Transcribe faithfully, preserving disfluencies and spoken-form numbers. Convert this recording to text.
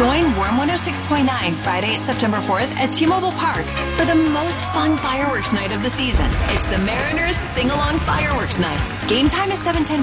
Join Warm one oh six point nine Friday, September fourth at T-Mobile Park for the most fun fireworks night of the season. It's the Mariners Sing-Along Fireworks Night. Game time is seven ten